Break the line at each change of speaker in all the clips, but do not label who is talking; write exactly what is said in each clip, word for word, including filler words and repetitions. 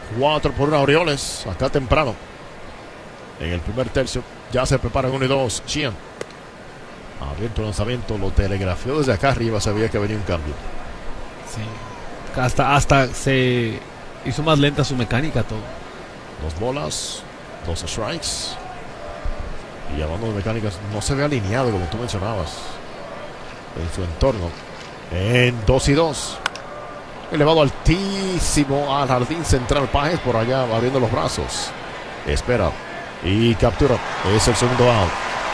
cuatro por una Orioles. Acá temprano. En el primer tercio. Ya se preparan uno y dos. Sheehan. Abierto el lanzamiento. Lo telegrafió desde acá arriba. Sabía que venía un cambio.
Sí. Hasta, hasta se hizo más lenta su mecánica todo.
Dos bolas. Dos strikes. Y hablando de mecánicas, no se ve alineado como tú mencionabas en su entorno. En dos y dos. Elevado altísimo al jardín central. Páez por allá abriendo los brazos. Espera. Y captura. Es el segundo out.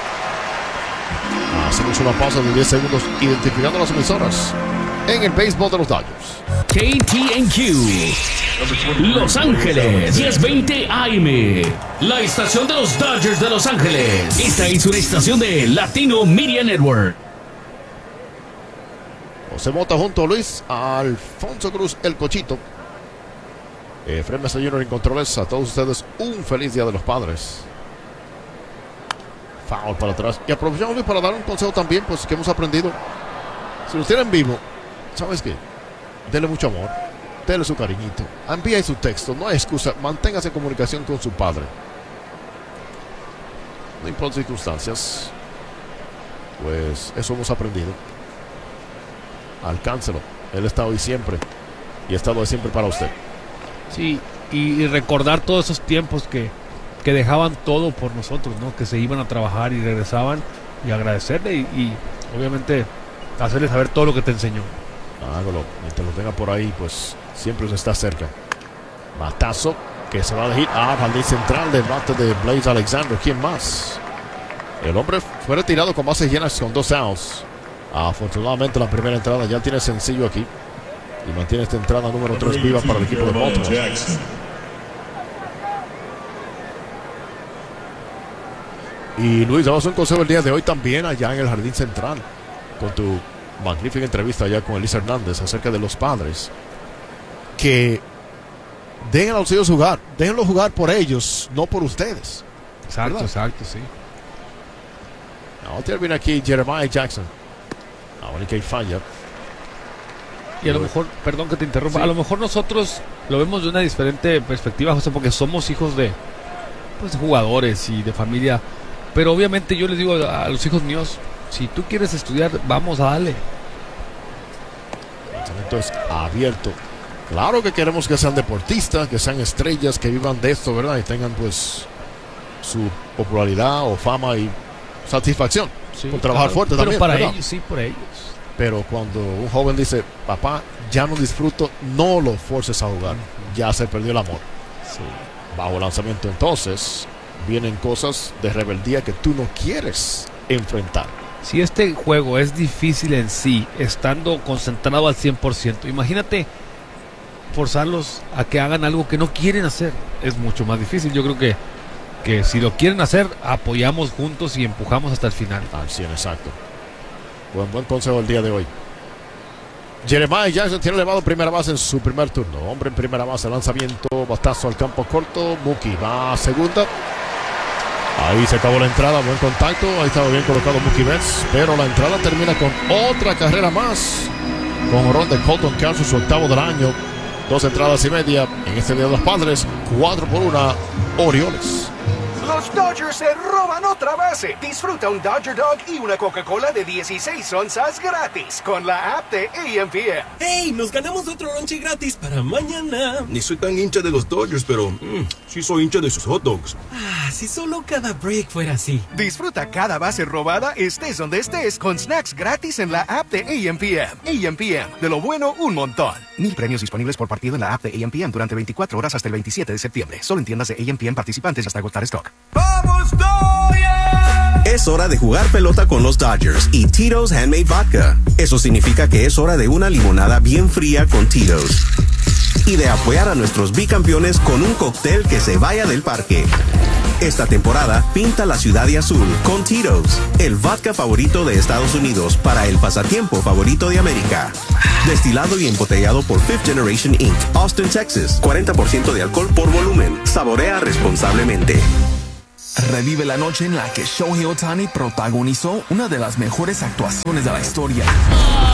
Hacemos una pausa de diez segundos identificando las emisoras en el béisbol de los Dodgers.
K T N Q Los Ángeles diez veinte A M, la estación de los Dodgers de Los Ángeles. Esta es una estación de Latino Media Network.
José Mota junto a Luis Alfonso Cruz, el Cochito. Efraín Mesa junior en controles. A todos ustedes un feliz Día de los Padres. Foul para atrás. Y aprovechamos, Luis, para dar un consejo también, pues, que hemos aprendido. Si los tienen vivo, ¿sabes qué? Dele mucho amor. Dele su cariñito. Envíe su texto. No hay excusa. Manténgase en comunicación con su padre. No importa circunstancias. Pues eso hemos aprendido. Alcáncelo. Él está hoy siempre. Y ha estado hoy siempre para usted.
Sí, y, y recordar todos esos tiempos que, que dejaban todo por nosotros, ¿no? Que se iban a trabajar y regresaban, y agradecerle y, y obviamente hacerle saber todo lo que te enseñó.
Hágalo, mientras lo tenga por ahí, pues siempre está cerca. Batazo que se va a ir a jardín central del bate de Blaze Alexander. ¿Quién más? El hombre fue retirado con bases llenas con dos outs. Afortunadamente la primera entrada ya tiene sencillo aquí y mantiene esta entrada número tres viva para el equipo de Baltimore. Y Luis, damos un consejo el día de hoy también allá en el jardín central con tu magnífica entrevista allá con Elisa Hernández acerca de los padres, que dejen a los hijos jugar, déjenlos jugar por ellos, no por ustedes.
Exacto,
¿verdad?
exacto, sí.
Ahora viene aquí Jeremiah Jackson. Ahora que hay falla.
Y a lo mejor, perdón que te interrumpa,
Sí.
a lo mejor nosotros lo vemos de una diferente perspectiva, José, porque somos hijos de, pues, de jugadores y de familia. Pero obviamente yo les digo a, a los hijos míos, si tú quieres estudiar, vamos a darle.
Entonces, abierto. Claro que queremos que sean deportistas, que sean estrellas, que vivan de esto, ¿verdad? Y tengan pues su popularidad o fama y satisfacción.
Sí,
por trabajar
claro,
fuerte
pero
también.
para
¿verdad?
ellos, sí, por ellos.
Pero cuando un joven dice, papá, ya no disfruto, no lo forces a jugar. Ya se perdió el amor.
Sí.
Bajo lanzamiento entonces, vienen cosas de rebeldía que tú no quieres enfrentar.
Si este juego es difícil en sí, estando concentrado al cien por ciento, imagínate forzarlos a que hagan algo que no quieren hacer. Es mucho más difícil. Yo creo que, que si lo quieren hacer, apoyamos juntos y empujamos hasta el final.
Al cien, exacto. Buen, buen consejo el día de hoy. Jeremiah Jackson tiene elevado primera base en su primer turno. Hombre en primera base, lanzamiento, batazo al campo corto. Mookie va a segunda. Ahí se acabó la entrada, buen contacto. Ahí estaba bien colocado Mookie Betts. Pero la entrada termina con otra carrera más. Con ron de Colton Castro, su octavo del año. Dos entradas y media en este Día de los Padres. Cuatro por una, Orioles.
Los Dodgers se roban otra base. Disfruta un Dodger Dog y una Coca-Cola de dieciséis onzas gratis con la app de A M P M.
¡Hey! Nos ganamos otro lonche gratis para mañana. Ni soy tan hincha de los Dodgers, pero mm, sí soy hincha de sus hot dogs. Ah, si solo cada break fuera así.
Disfruta cada base robada, estés donde estés, con snacks gratis en la app de A M P M. A M P M, de lo bueno, un montón. Mil premios disponibles por partido en la app de A M P M durante veinticuatro horas hasta el veintisiete de septiembre. Solo en tiendas de A M P M participantes hasta agotar stock.
¡Vamos, Dodgers!
Es hora de jugar pelota con los Dodgers y Tito's Handmade Vodka. Eso significa que es hora de una limonada bien fría con Tito's. Y de apoyar a nuestros bicampeones con un cóctel que se vaya del parque. Esta temporada, pinta la ciudad de azul con Tito's, el vodka favorito de Estados Unidos para el pasatiempo favorito de América. Destilado y embotellado por Fifth Generation incorporated, Austin, Texas. cuarenta por ciento de alcohol por volumen. Saborea responsablemente.
Revive la noche en la que Shohei Ohtani protagonizó una de las mejores actuaciones de la historia.